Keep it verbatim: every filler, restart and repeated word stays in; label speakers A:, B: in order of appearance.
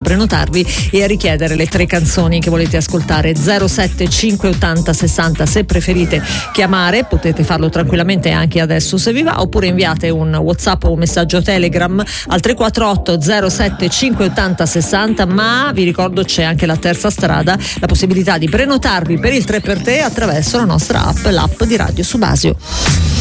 A: prenotarvi e a richiedere le tre canzoni che volete ascoltare. Zero sette cinque ottanta sessanta se preferite chiamare, potete farlo tranquillamente anche adesso se vi va, oppure inviate un WhatsApp o un messaggio Telegram al tre quattro otto zero sette cinque ottanta sessanta. Ma vi ricordo c'è anche la terza strada, la possibilità di prenotarvi per il tre per te attraverso la nostra app, l'app di Radio Subasio.